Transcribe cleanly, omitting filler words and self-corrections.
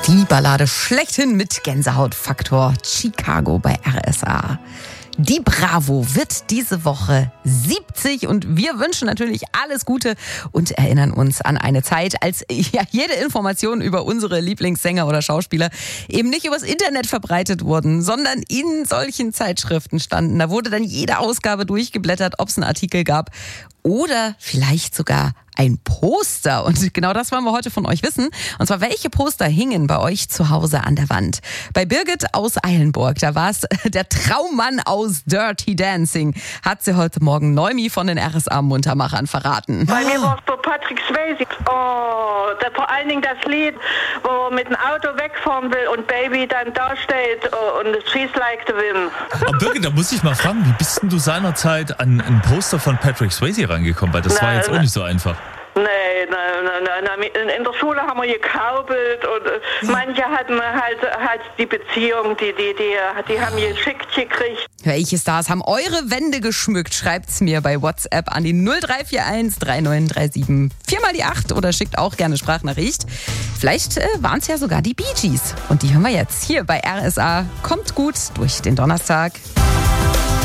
Die Ballade schlechthin mit Gänsehautfaktor Chicago bei RSA. Die Bravo wird diese Woche 70 und wir wünschen natürlich alles Gute und erinnern uns an eine Zeit, als ja jede Information über unsere Lieblingssänger oder Schauspieler eben nicht übers Internet verbreitet wurden, sondern in solchen Zeitschriften standen. Da wurde dann jede Ausgabe durchgeblättert, ob es einen Artikel gab oder vielleicht sogar ein Poster. Und genau das wollen wir heute von euch wissen. Und zwar, welche Poster hingen bei euch zu Hause an der Wand? Bei Birgit aus Eilenburg, da war es der Traummann aus Dirty Dancing, hat sie heute Morgen Neumi von den RSA-Muntermachern verraten. Bei mir war es der Patrick Swayze. Vor allen Dingen das Lied, wo er mit dem Auto wegfahren will und Baby dann da steht und es She's Like the Wind. Aber Birgit, da muss ich mal fragen, wie bist denn du seinerzeit an ein Poster von Patrick Swayze rangekommen? Weil das war jetzt auch nicht so einfach. Nee, in der Schule haben wir gekaubelt und manche hatten halt die Beziehung, die haben geschickt gekriegt. Welche Stars haben eure Wände geschmückt? Schreibt's mir bei WhatsApp an die 0341 3937 4x8 oder schickt auch gerne Sprachnachricht. Vielleicht waren es ja sogar die Bee Gees. Und die hören wir jetzt hier bei RSA. Kommt gut durch den Donnerstag.